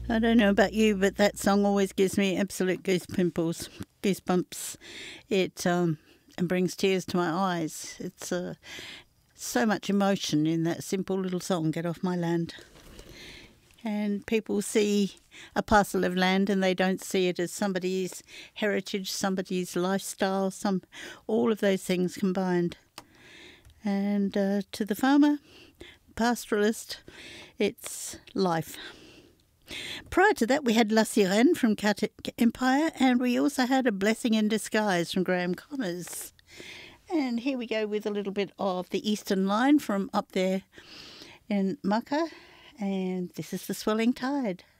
I don't know about you, but that song always gives me absolute goosebumps. It brings tears to my eyes. It's so much emotion in that simple little song, Get Off My Land. And people see a parcel of land and they don't see it as somebody's heritage, somebody's lifestyle, all of those things combined. And to the farmer, pastoralist, it's life. Prior to that, we had La Sirène from Cat Empire, and we also had A Blessing in Disguise from Graham Connors. And here we go with a little bit of the Eastern Line from up there in Maka, and this is The Swelling Tide.